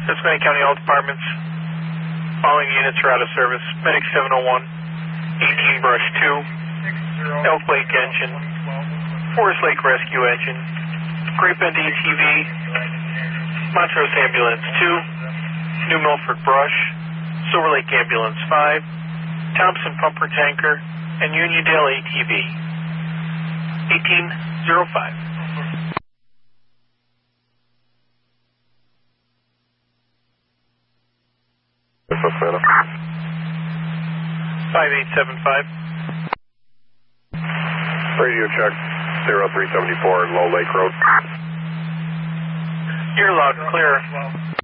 Cincinnati County Health Departments. Following units are out of service. Medic 701, 18 Brush 2, Elk Lake engine, Forest Lake Rescue engine, Grape Bend ATV, Montrose Ambulance 2, New Milford Brush, Silver Lake Ambulance 5, Thompson Pumper Tanker, and Uniondale ATV. 1805. Savannah. 5875. Radio check 0374 Low Lake Road. You're loud and clear.